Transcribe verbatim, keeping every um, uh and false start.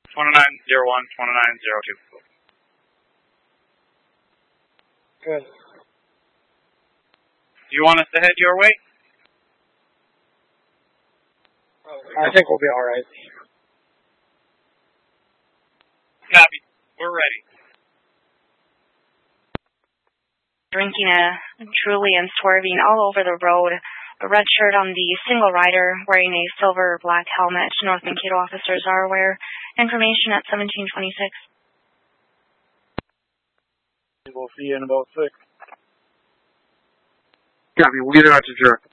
twenty-nine zero one, twenty-nine zero two. Good. Do you want us to head your way? I think we'll be alright. Copy. We're ready. Drinking a truly and swerving all over the road. A red shirt on the single rider, wearing a silver or black helmet. North Mankato officers are aware. Information at seventeen twenty-six. We'll see you in about six. Copy. We'll get it out to Jericho.